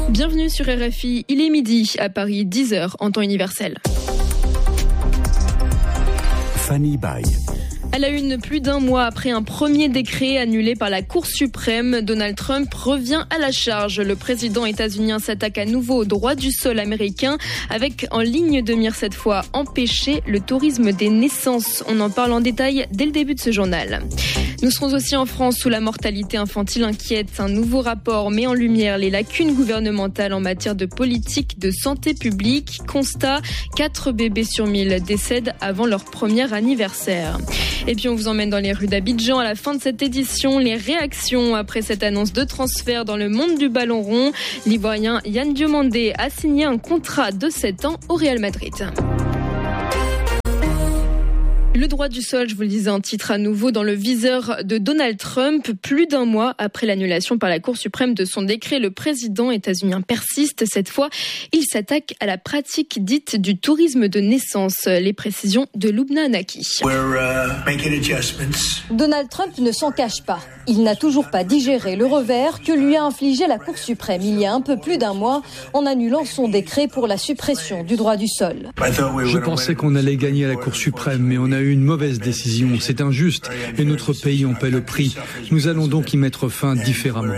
Bienvenue sur RFI, il est midi à Paris, 10h en temps universel. Fanny Baye. À la une, plus d'un mois après un premier décret annulé par la Cour suprême, Donald Trump revient à la charge. Le président états-unien s'attaque à nouveau au droit du sol américain avec en ligne de mire cette fois empêcher le tourisme des naissances. On en parle en détail dès le début de ce journal. Nous serons aussi en France où la mortalité infantile inquiète. Un nouveau rapport met en lumière les lacunes gouvernementales en matière de politique de santé publique. Constat, 4 bébés sur 1000 décèdent avant leur premier anniversaire. Et puis on vous emmène dans les rues d'Abidjan à la fin de cette édition. Les réactions après cette annonce de transfert dans le monde du ballon rond. L'Ivoirien Yann Diomandé a signé un contrat de 7 ans au Real Madrid. Le droit du sol, je vous le disais, un titre à nouveau dans le viseur de Donald Trump. Plus d'un mois après l'annulation par la Cour suprême de son décret, le président états-unien persiste. Cette fois, il s'attaque à la pratique dite du tourisme de naissance. Les précisions de Lubna Anaki. Donald Trump ne s'en cache pas. Il n'a toujours pas digéré le revers que lui a infligé la Cour suprême il y a un peu plus d'un mois en annulant son décret pour la suppression du droit du sol. Je pensais qu'on allait gagner à la Cour suprême, mais on a eu une mauvaise décision. C'est injuste et notre pays en paie le prix. Nous allons donc y mettre fin différemment.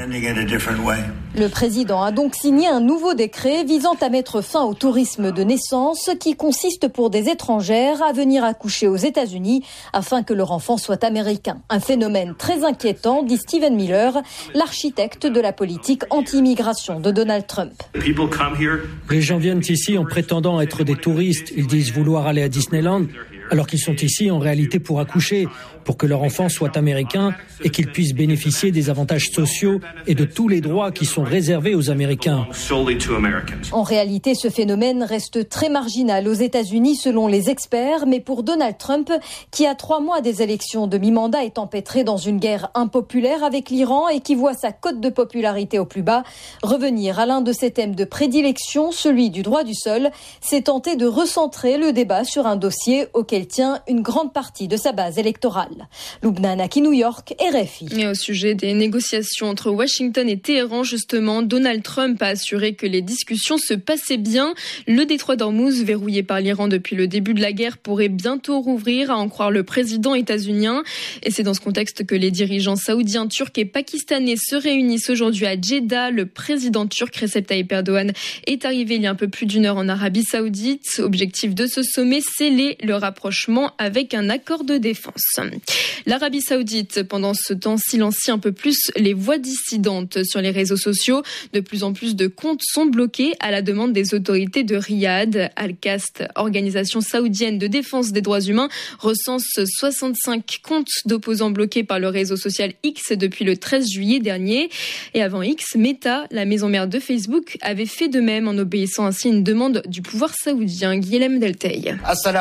Le président a donc signé un nouveau décret visant à mettre fin au tourisme de naissance qui consiste pour des étrangères à venir accoucher aux États-Unis afin que leur enfant soit américain. Un phénomène très inquiétant, dit Stephen Miller, l'architecte de la politique anti-immigration de Donald Trump. Les gens viennent ici en prétendant être des touristes. Ils disent vouloir aller à Disneyland, alors qu'ils sont ici en réalité pour accoucher, pour que leur enfant soit américain et qu'ils puissent bénéficier des avantages sociaux et de tous les droits qui sont réservés aux Américains. En réalité, ce phénomène reste très marginal aux États-Unis selon les experts, mais pour Donald Trump, qui à 3 mois des élections de mi-mandat est empêtré dans une guerre impopulaire avec l'Iran et qui voit sa cote de popularité au plus bas, revenir à l'un de ses thèmes de prédilection, celui du droit du sol, c'est tenter de recentrer le débat sur un dossier auquel tient une grande partie de sa base électorale. Lubna Anaki, New York, RFI. Et au sujet des négociations entre Washington et Téhéran, justement, Donald Trump a assuré que les discussions se passaient bien. Le détroit d'Ormuz, verrouillé par l'Iran depuis le début de la guerre, pourrait bientôt rouvrir, à en croire le président états-unien. Et c'est dans ce contexte que les dirigeants saoudiens, turcs et pakistanais se réunissent aujourd'hui à Jeddah. Le président turc Recep Tayyip Erdogan est arrivé il y a un peu plus d'1 heure en Arabie Saoudite. Objectif de ce sommet, sceller le rapprochement avec un accord de défense. L'Arabie Saoudite, pendant ce temps, silencie un peu plus les voix dissidentes sur les réseaux sociaux. De plus en plus de comptes sont bloqués à la demande des autorités de Riyad. Al-Qast, organisation saoudienne de défense des droits humains, recense 65 comptes d'opposants bloqués par le réseau social X depuis le 13 juillet dernier. Et avant X, Meta, la maison mère de Facebook, avait fait de même en obéissant ainsi à une demande du pouvoir saoudien. Guilhem Deltey.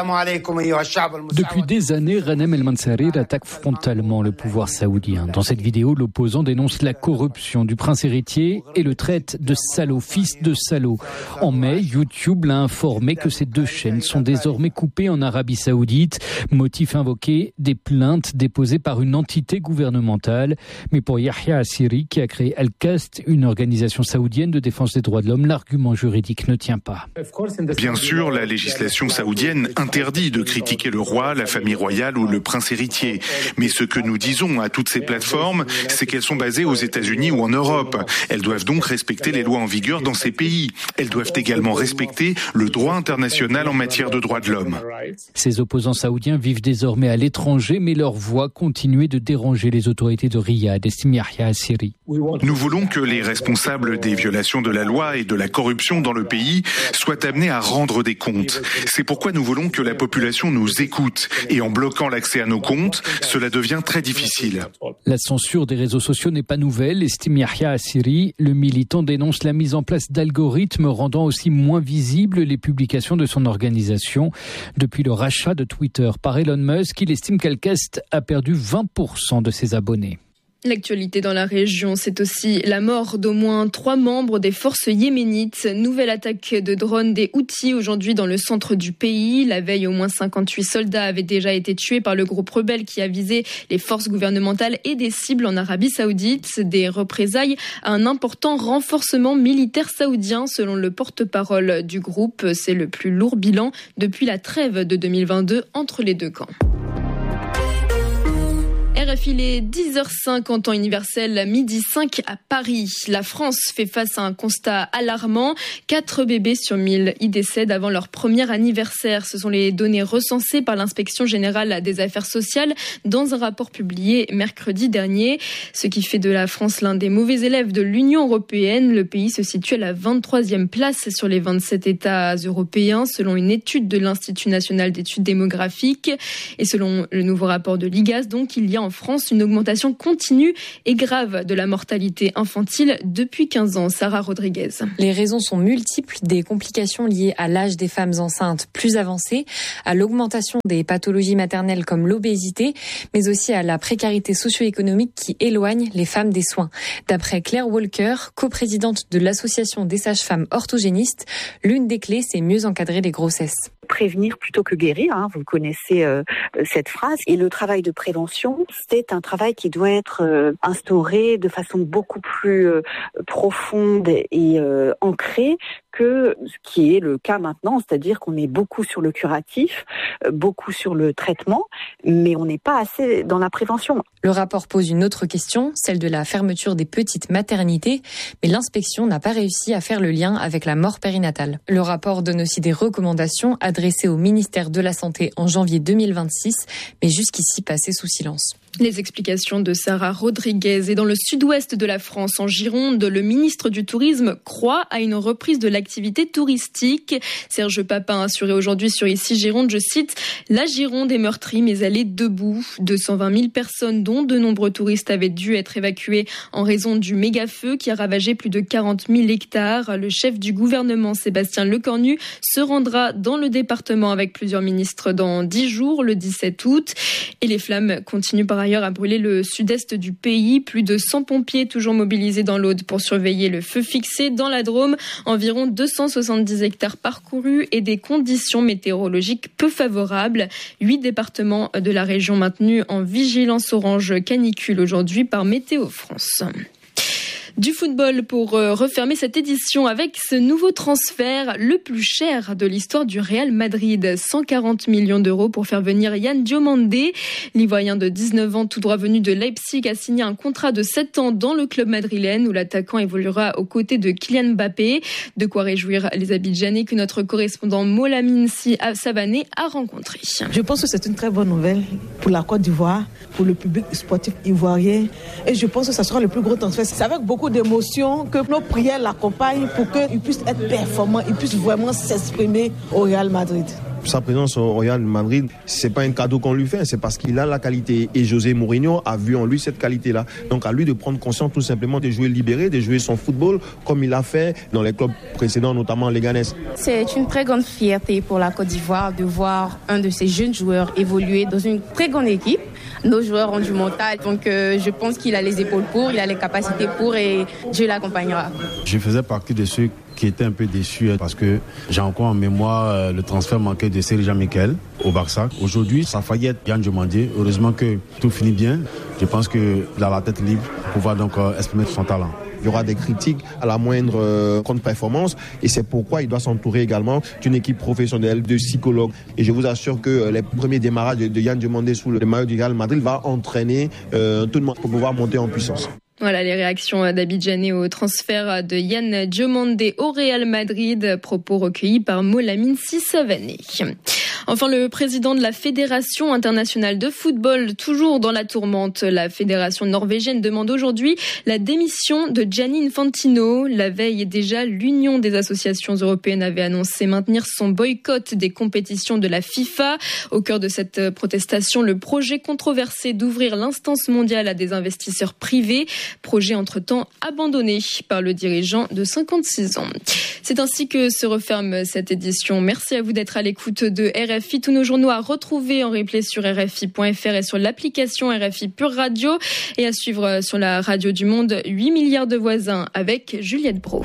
Depuis des années, Ghanem El-Mansarir attaque frontalement le pouvoir saoudien. Dans cette vidéo, l'opposant dénonce la corruption du prince héritier et le traite de salaud, fils de salaud. En mai, YouTube l'a informé que ces 2 chaînes sont désormais coupées en Arabie Saoudite. Motif invoqué, des plaintes déposées par une entité gouvernementale. Mais pour Yahya Assiri, qui a créé Al-Qast, une organisation saoudienne de défense des droits de l'homme, l'argument juridique ne tient pas. Bien sûr, la législation saoudienne interdit de critiquer le roi, la famille royale ou le prince héritier. Mais ce que nous disons à toutes ces plateformes, c'est qu'elles sont basées aux États-Unis ou en Europe. Elles doivent donc respecter les lois en vigueur dans ces pays. Elles doivent également respecter le droit international en matière de droits de l'homme. Ces opposants saoudiens vivent désormais à l'étranger, mais leur voix continue de déranger les autorités de Riyad, estime Yahya Assiri. Nous voulons que les responsables des violations de la loi et de la corruption dans le pays soient amenés à rendre des comptes. C'est pourquoi nous voulons que la population nous écoute. Et en bloquant l'accès à nos comptes, cela devient très difficile. La censure des réseaux sociaux n'est pas nouvelle, estime Yahya Assiri. Le militant dénonce la mise en place d'algorithmes rendant aussi moins visibles les publications de son organisation. Depuis le rachat de Twitter par Elon Musk, il estime qu'Al-Qast a perdu 20% de ses abonnés. L'actualité dans la région, c'est aussi la mort d'au moins 3 membres des forces yéménites. Nouvelle attaque de drones des Houthis aujourd'hui dans le centre du pays. La veille, au moins 58 soldats avaient déjà été tués par le groupe rebelle qui a visé les forces gouvernementales et des cibles en Arabie Saoudite. Des représailles à un important renforcement militaire saoudien, selon le porte-parole du groupe. C'est le plus lourd bilan depuis la trêve de 2022 entre les deux camps. RFI, il est 10h05 en temps universel, 12h05 à Paris. La France fait face à un constat alarmant. 4 bébés sur 1000 y décèdent avant leur premier anniversaire. Ce sont les données recensées par l'Inspection générale des affaires sociales dans un rapport publié mercredi dernier. Ce qui fait de la France l'un des mauvais élèves de l'Union européenne. Le pays se situe à la 23e place sur les 27 États européens, selon une étude de l'Institut national d'études démographiques. Et selon le nouveau rapport de l'IGAS, donc, il y a en France une augmentation continue et grave de la mortalité infantile depuis 15 ans. Sarah Rodriguez. Les raisons sont multiples, des complications liées à l'âge des femmes enceintes plus avancé, à l'augmentation des pathologies maternelles comme l'obésité, mais aussi à la précarité socio-économique qui éloigne les femmes des soins. D'après Claire Walker, coprésidente de l'association des sages-femmes orthogénistes, l'une des clés, c'est mieux encadrer les grossesses. Prévenir plutôt que guérir, vous connaissez cette phrase. Et le travail de prévention, c'est un travail qui doit être instauré de façon beaucoup plus profonde et ancrée que ce qui est le cas maintenant, c'est-à-dire qu'on est beaucoup sur le curatif, beaucoup sur le traitement, mais on n'est pas assez dans la prévention. Le rapport pose une autre question, celle de la fermeture des petites maternités, mais l'inspection n'a pas réussi à faire le lien avec la mort périnatale. Le rapport donne aussi des recommandations adressées au ministère de la Santé en janvier 2026, mais jusqu'ici passées sous silence. Les explications de Sarah Rodriguez. Et dans le sud-ouest de la France, en Gironde, le ministre du Tourisme croit à une reprise de l'activité touristique. Serge Papin a assuré aujourd'hui sur Ici Gironde, je cite, « La Gironde est meurtrie, mais elle est debout. 220 000 personnes, dont de nombreux touristes, avaient dû être évacuées en raison du méga-feu qui a ravagé plus de 40 000 hectares. Le chef du gouvernement, Sébastien Lecornu, se rendra dans le département avec plusieurs ministres dans 10 jours, le 17 août. Et les flammes continuent par ailleurs à brûler le sud-est du pays. Plus de 100 pompiers toujours mobilisés dans l'Aude pour surveiller le feu fixé. Dans la Drôme, environ 270 hectares parcourus et des conditions météorologiques peu favorables. 8 départements de la région maintenus en vigilance orange canicule aujourd'hui par Météo France. Du football pour refermer cette édition avec ce nouveau transfert, le plus cher de l'histoire du Real Madrid. 140 millions d'euros pour faire venir Yann Diomandé. L'Ivoirien de 19 ans, tout droit venu de Leipzig, a signé un contrat de 7 ans dans le club madrilène où l'attaquant évoluera aux côtés de Kylian Mbappé. De quoi réjouir les Abidjanais que notre correspondant Molamine Savané a rencontré. Je pense que c'est une très bonne nouvelle pour la Côte d'Ivoire, pour le public sportif ivoirien. Et je pense que ça sera le plus gros transfert. C'est avec beaucoup d'émotion que nos prières l'accompagnent pour qu'il puisse être performant, il puisse vraiment s'exprimer au Real Madrid. Sa présence au Real Madrid, c'est pas un cadeau qu'on lui fait, c'est parce qu'il a la qualité. Et José Mourinho a vu en lui cette qualité-là. Donc à lui de prendre conscience tout simplement de jouer libéré, de jouer son football comme il a fait dans les clubs précédents, notamment Leganés. C'est une très grande fierté pour la Côte d'Ivoire de voir un de ces jeunes joueurs évoluer dans une très grande équipe. Nos joueurs ont du mental, donc je pense qu'il a les épaules pour, il a les capacités pour et Dieu l'accompagnera. Je faisais partie de ceux qui étaient un peu déçus parce que j'ai encore en mémoire le transfert manqué de Serge Michael au Barça. Aujourd'hui, ça a failli être Yann Diomandé. Heureusement que tout finit bien. Je pense qu'il a la tête libre pour pouvoir donc exprimer son talent. Il y aura des critiques à la moindre contre-performance et c'est pourquoi il doit s'entourer également d'une équipe professionnelle, de psychologues. Et je vous assure que les premiers démarrages de Yann Diomandé sous le maillot du Real Madrid va entraîner tout le monde pour pouvoir monter en puissance. Voilà les réactions d'Abidjanais au transfert de Yann Diomandé au Real Madrid, propos recueillis par Molamine Savané. Enfin, le président de la Fédération internationale de football, toujours dans la tourmente. La fédération norvégienne demande aujourd'hui la démission de Gianni Infantino. La veille déjà, l'Union des associations européennes avait annoncé maintenir son boycott des compétitions de la FIFA. Au cœur de cette protestation, le projet controversé d'ouvrir l'instance mondiale à des investisseurs privés. Projet entre-temps abandonné par le dirigeant de 56 ans. C'est ainsi que se referme cette édition. Merci à vous d'être à l'écoute de RFI. RFI. Tous nos journaux à retrouver en replay sur RFI.fr et sur l'application RFI Pure Radio. Et à suivre sur la radio du Monde, 8 milliards de voisins avec Juliette Brault.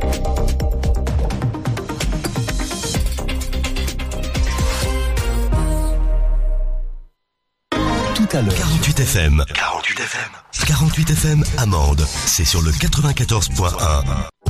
Tout à l'heure. 48 FM. 48 FM. 48 FM Amande. C'est sur le 94.1.